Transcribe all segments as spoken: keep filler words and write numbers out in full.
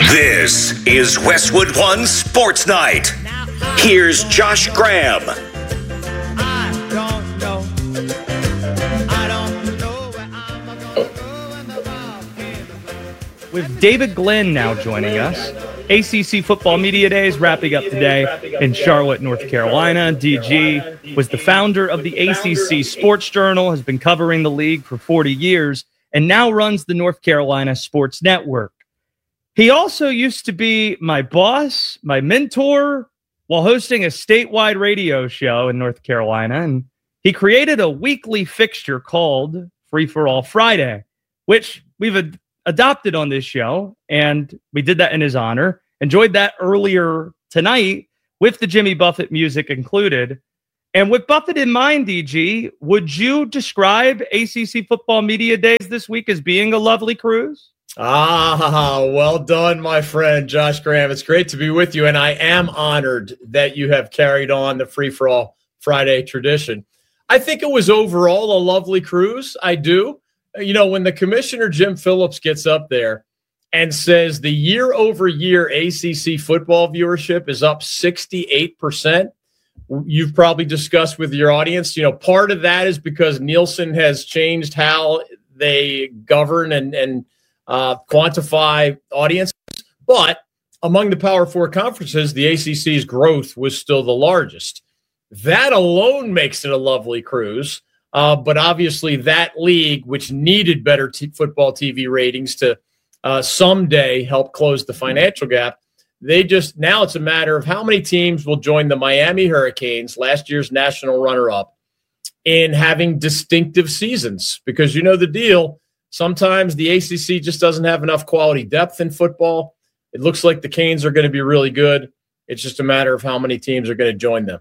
This is Westwood One Sports Night. Here's Josh Graham. With David Glenn now joining us. A C C Football Media Days wrapping up today in Charlotte, North Carolina. D G was the founder of the A C C Sports Journal, has been covering the league for forty years, and now runs the North Carolina Sports Network. He also used to be my boss, my mentor, while hosting a statewide radio show in North Carolina, and he created a weekly fixture called Free for All Friday, which we've ad- adopted on this show, and we did that in his honor. Enjoyed that earlier tonight with the Jimmy Buffett music included. And with Buffett in mind, D G, would you describe A C C Football Media Days this week as being a lovely cruise? Ah, well done, my friend, Josh Graham. It's great to be with you, and I am honored that you have carried on the Free-for-All Friday tradition. I think it was overall a lovely cruise. I do. You know, when the commissioner, Jim Phillips, gets up there and says the year-over-year A C C football viewership is up sixty-eight percent, you've probably discussed with your audience, you know, part of that is because Nielsen has changed how they govern and, and uh, quantify audience. But among the Power Four conferences, the A C C's growth was still the largest. That alone makes it a lovely cruise. Uh, but obviously that league, which needed better t- football T V ratings to uh, someday help close the financial gap, they just, now it's a matter of how many teams will join the Miami Hurricanes, last year's national runner-up, in having distinctive seasons. Because you know the deal, sometimes the A C C just doesn't have enough quality depth in football. It looks like the Canes are going to be really good. It's just a matter of how many teams are going to join them.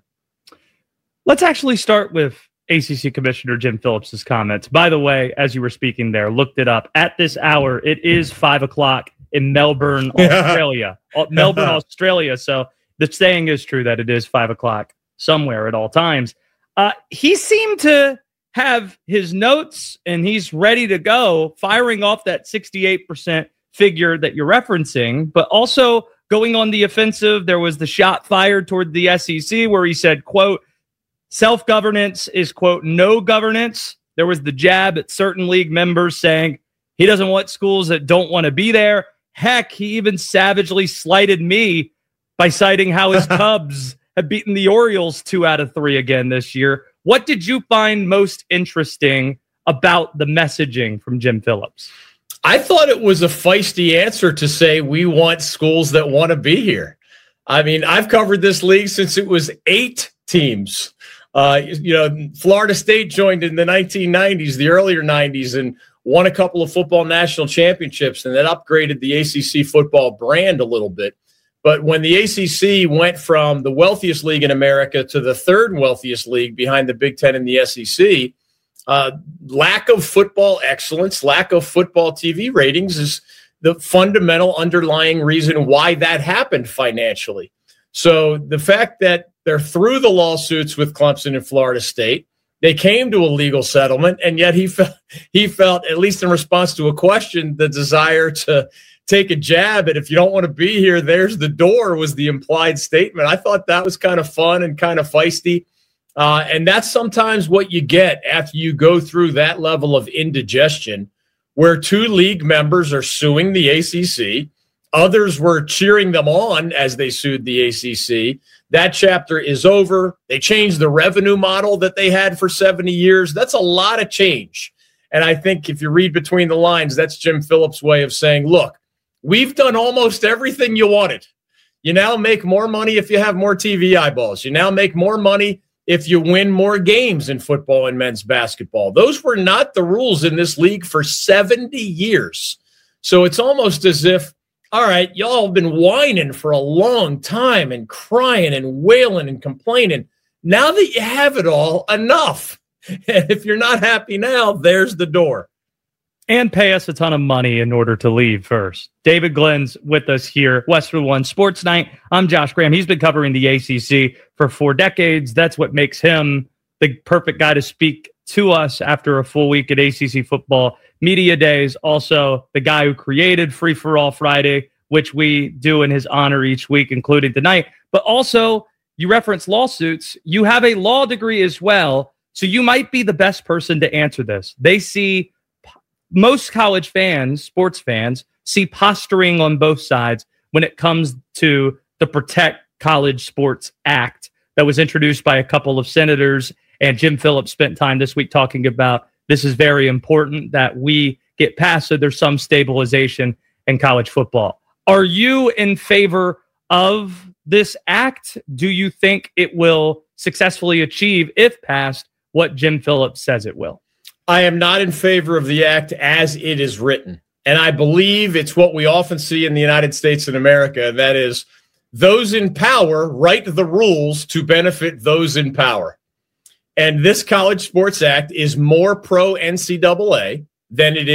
Let's actually start with A C C Commissioner Jim Phillips' comments. By the way, as you were speaking there, looked it up. At this hour, it is five o'clock in Melbourne, Australia. Melbourne, Australia. So the saying is true that it is five o'clock somewhere at all times. Uh, he seemed to have his notes and he's ready to go, firing off that sixty-eight percent figure that you're referencing, but also going on the offensive. There was the shot fired toward the S E C where he said, quote, self-governance is, quote, no governance. There was the jab at certain league members saying he doesn't want schools that don't want to be there. Heck, he even savagely slighted me by citing how his Cubs have beaten the Orioles two out of three again this year. What did you find most interesting about the messaging from Jim Phillips? I thought it was a feisty answer to say we want schools that want to be here. I mean, I've covered this league since it was eight teams. Uh, you know, Florida State joined in the nineteen nineties, the earlier nineties, and won a couple of football national championships, and that upgraded the A C C football brand a little bit. But when the A C C went from the wealthiest league in America to the third wealthiest league behind the Big Ten and the S E C, uh, lack of football excellence, lack of football T V ratings is the fundamental underlying reason why that happened financially. So the fact that they're through the lawsuits with Clemson and Florida State, they came to a legal settlement, and yet he felt, he felt, at least in response to a question, the desire to take a jab at, if you don't want to be here, there's the door, was the implied statement. I thought that was kind of fun and kind of feisty. Uh, and that's sometimes what you get after you go through that level of indigestion, where two league members are suing the A C C. Others were cheering them on as they sued the A C C. That chapter is over. They changed the revenue model that they had for seventy years. That's a lot of change. And I think if you read between the lines, that's Jim Phillips' way of saying, look, we've done almost everything you wanted. You now make more money if you have more T V eyeballs. You now make more money if you win more games in football and men's basketball. Those were not the rules in this league for seventy years. So it's almost as if, all right, y'all have been whining for a long time and crying and wailing and complaining. Now that you have it all, enough. And if you're not happy now, there's the door. And pay us a ton of money in order to leave first. David Glenn's with us here, Westwood One Sports Night. I'm Josh Graham. He's been covering the A C C for four decades. That's what makes him the perfect guy to speak to us after a full week at A C C Football Media Days. Also, the guy who created Free for All Friday which we do in his honor each week, including tonight. But also, you reference lawsuits. You have a law degree as well, so you might be the best person to answer this. They see, most college fans, sports fans, see posturing on both sides when it comes to the Protect College Sports Act that was introduced by a couple of senators. And Jim Phillips spent time this week talking about this is very important that we get past so there's some stabilization in college football. Are you in favor of this act? Do you think it will successfully achieve, if passed, what Jim Phillips says it will? I am not in favor of the act as it is written. And I believe it's what we often see in the United States and America, and that is those in power write the rules to benefit those in power. And this College Sports Act is more pro N C double A than it